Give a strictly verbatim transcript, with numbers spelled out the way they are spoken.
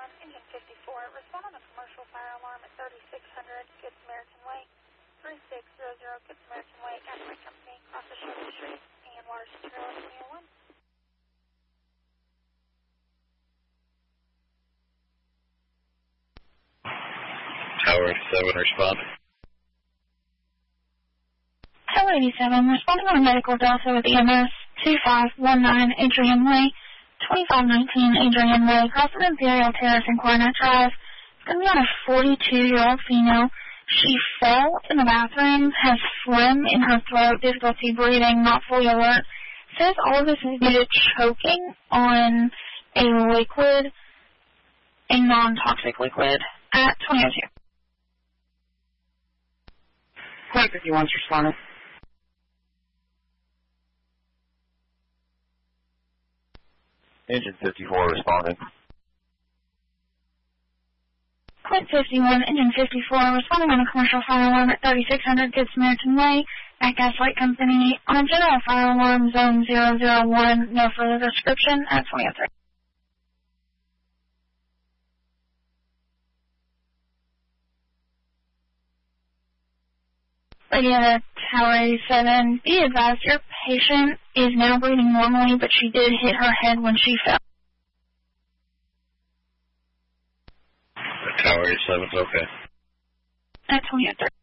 Engine fifty-four, respond on a commercial fire alarm at thirty-six hundred Good Samaritan Way, three six zero zero Good Samaritan Way, Gaslight Company, across the Chevy Street, and water security twenty oh one. Tower eighty-seven, respond. Tower eighty-seven, responding on a medical Delta with E M S two five one nine Adrian Way, twenty-five nineteen Adrian Way, across the Imperial Terrace in Coronet Drive. It's going to be on a forty-two-year-old female. She fell in the bathroom, has phlegm in her throat, difficulty breathing, not fully alert. Says all of this is due to choking on a liquid, a non-toxic liquid, at twenty oh two. Flight fifty-one's responding. Engine fifty-four, responding. Flight fifty-one, Engine fifty-four, responding on a commercial fire alarm at thirty-six hundred Good Samaritan Way, at Gaslight Company, on a general fire alarm, zone zero zero one, no further description, at twenty oh three. Radio to Tower eighty-seven, be advised your patient is now breathing normally, but she did hit her head when she fell. Tower eighty-seven's okay. At twenty oh three.